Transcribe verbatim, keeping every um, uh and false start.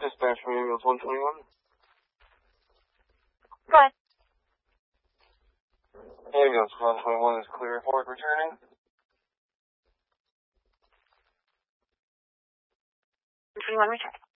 Dispatch from ambulance one twenty-one. Go ahead. Ambulance one twenty-one is clear for returning. one twenty-one return.